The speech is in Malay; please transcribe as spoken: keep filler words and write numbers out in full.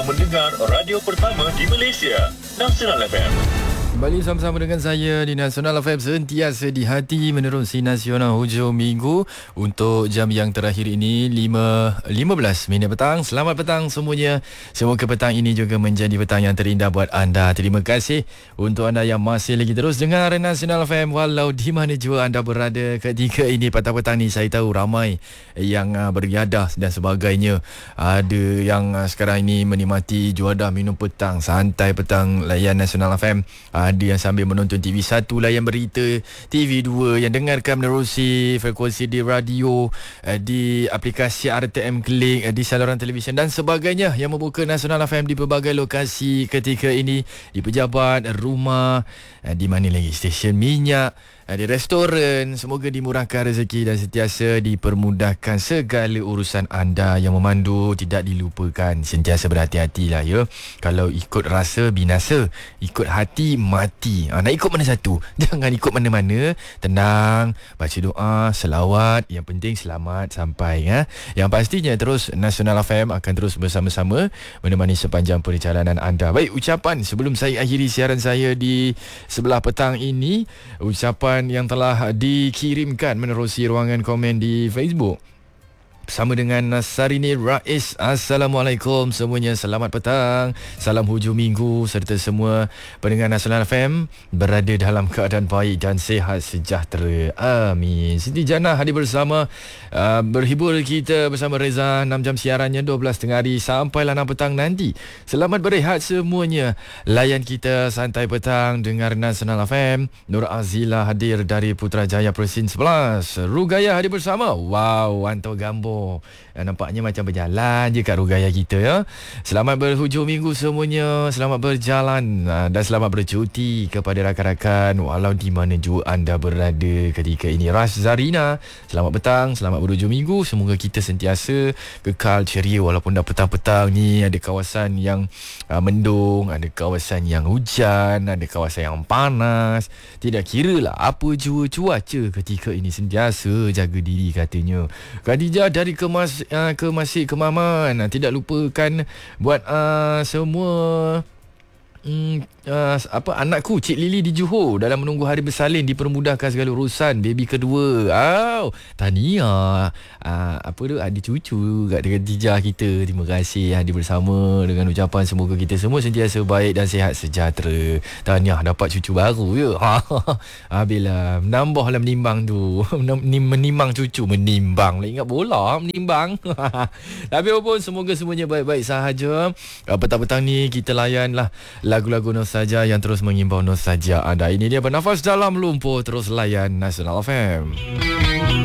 sedang mendengar radio pertama di Malaysia, Nasional F M. Kembali sama-sama dengan saya di Nasional F M, sentiasa di hati menerusi Nasional hujung minggu untuk jam yang terakhir ini lima belas minit petang. Selamat petang semuanya. Semoga petang ini juga menjadi petang yang terindah buat anda. Terima kasih untuk anda yang masih lagi terus dengar Nasional F M walau di mana jua anda berada ketika ini. Petang-petang ni saya tahu ramai yang beriadah dan sebagainya. Ada yang sekarang ini menikmati juadah minum petang, santai petang, layan Nasional F M. Ada yang sambil menonton T V satu, layan berita, T V dua, yang dengarkan menerusi frekuensi di radio, di aplikasi R T M Klik, di saluran televisyen dan sebagainya yang membuka Nasional F M di pelbagai lokasi ketika ini, di pejabat, rumah, di mana lagi, stesen minyak, di restoran. Semoga dimurahkan rezeki dan sentiasa dipermudahkan segala urusan anda. Yang memandu tidak dilupakan, sentiasa berhati-hatilah ya. Kalau ikut rasa binasa, ikut hati mati. Ha, nak ikut mana satu? Jangan ikut mana-mana. Tenang, baca doa, selawat. Yang penting selamat sampai ya. Yang pastinya terus Nasional F M akan terus bersama-sama menemani sepanjang perjalanan anda. Baik, ucapan sebelum saya akhiri siaran saya di sebelah petang ini, ucapan yang telah dikirimkan menerusi ruangan komen di Facebook bersama dengan Nasarini Rais. Assalamualaikum semuanya, selamat petang, salam hujung minggu serta semua pendengar Nasional F M berada dalam keadaan baik dan sihat sejahtera. Amin. Siti Jannah hadir bersama, uh, berhibur kita bersama Reza. Enam jam siarannya, dua belas tengah hari sampailah enam petang nanti. Selamat berehat semuanya. Layan kita santai petang dengar Nasional F M. Nur Azila hadir dari Putrajaya Persin sebelas. Rugaya hadir bersama. Wow, Anto Gambo. Nampaknya macam berjalan je kat Rugaya kita ya. Selamat berhujung minggu semuanya. Selamat berjalan dan selamat bercuti kepada rakan-rakan walau di mana jua anda berada ketika ini. Ras Zarina, selamat petang, selamat berhujung minggu. Semoga kita sentiasa kekal ceria walaupun dah petang-petang ni. Ada kawasan yang uh, mendung, ada kawasan yang hujan, ada kawasan yang panas. Tidak kira lah apa jua cuaca ketika ini, sentiasa jaga diri katanya. Khadijah dari kemas uh, ke Masjid Kemaman, tidak lupakan buat uh, semua Hmm, uh, apa anakku Cik Lily di Johor dalam menunggu hari bersalin, dipermudahkan segala urusan baby kedua. Au, tahniah. Uh, apa tu, ada cucu kat dengan Tijah kita. Terima kasih hadir bersama dengan ucapan semoga kita semua sentiasa baik dan sihat sejahtera. Tahniah dapat cucu baru ya. Habislah menambahlah menimbang tu. Menimbang cucu, menimbang. Ingat bola menimbang. Tapi apapun semoga semuanya baik-baik sahaja. Uh, petang-petang ni kita layanlah lagu-lagu nostalgia yang terus mengimbau nostalgia anda. Ini dia Bernafas Dalam Lumpur. Terus layan Nasional F M.